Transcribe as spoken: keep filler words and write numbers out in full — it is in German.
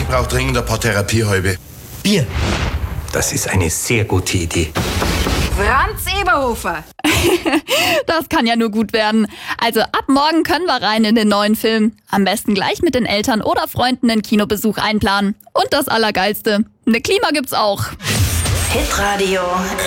ich brauche dringend ein paar Therapiehalbe. Bier. Das ist eine sehr gute Idee. Franz Eberhofer. Das kann ja nur gut werden. Also ab morgen können wir rein in den neuen Film. Am besten gleich mit den Eltern oder Freunden einen Kinobesuch einplanen. Und das Allergeilste, eine Klima gibt's auch. Hitradio